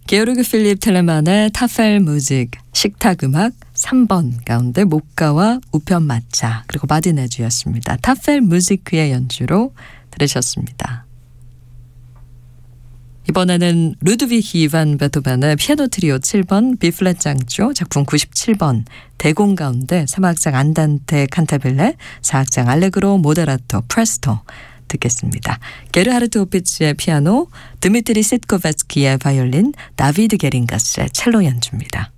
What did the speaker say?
게오르그 필립 텔레만의 타펠 무직, 식탁 음악 3번 가운데 목가와 우편 마차 그리고 마디네주였습니다. 타펠 무지크의 연주로 들으셨습니다. 이번에는 루드비히 이반 베토벤의 피아노 트리오 7번 B플랫 장조 작품 97번 대공 가운데 3악장 안단테 칸타빌레 4악장 알레그로 모데라토 프레스토 듣겠습니다. 게르하르트 호피츠의 피아노, 드미트리 시트코베츠키의 바이올린, 다비드 게링가스의 첼로 연주입니다.